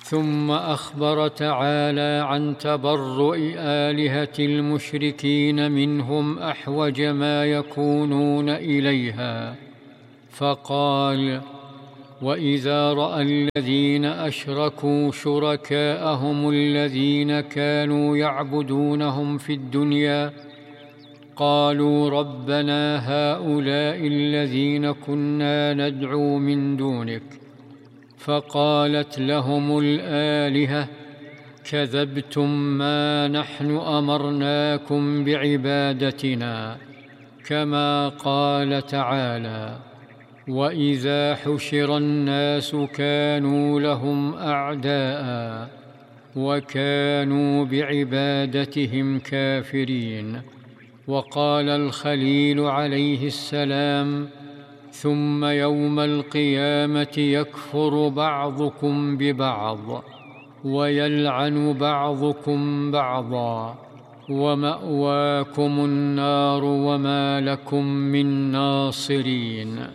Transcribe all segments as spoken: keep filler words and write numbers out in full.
ثم أخبر تعالى عن تبرؤ آلهة المشركين منهم أحوج ما يكونون إليها، فقال: وإذا رأى الذين أشركوا شركاءهم الذين كانوا يعبدونهم في الدنيا قالوا ربنا هؤلاء الذين كنا ندعو من دونك، فقالت لهم الآلهة: كذبتم، ما نحن أمرناكم بعبادتنا، كما قال تعالى: وإذا حشر الناس كانوا لهم أعداء وكانوا بعبادتهم كافرين. وقال الخليل عليه السلام: ثم يوم القيامة يكفر بعضكم ببعض ويلعن بعضكم بعضا ومأواكم النار وما لكم من ناصرين.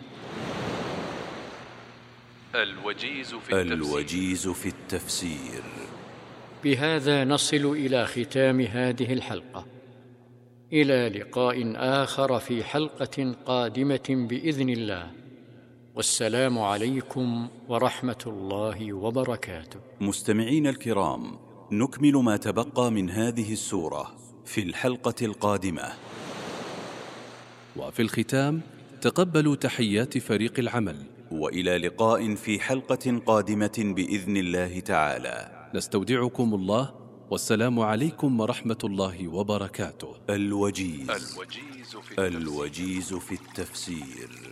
الوجيز في التفسير, الوجيز في التفسير. بهذا نصل إلى ختام هذه الحلقة، إلى لقاء آخر في حلقة قادمة بإذن الله، والسلام عليكم ورحمة الله وبركاته. مستمعين الكرام، نكمل ما تبقى من هذه السورة في الحلقة القادمة. وفي الختام تقبلوا تحيات فريق العمل، وإلى لقاء في حلقة قادمة بإذن الله تعالى. نستودعكم الله، والسلام عليكم ورحمة الله وبركاته. الوجيز, الوجيز في التفسير. الوجيز في التفسير.